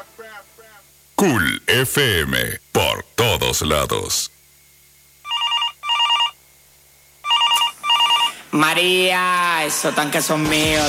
Cool FM, por todos lados. María, esos tanques son míos.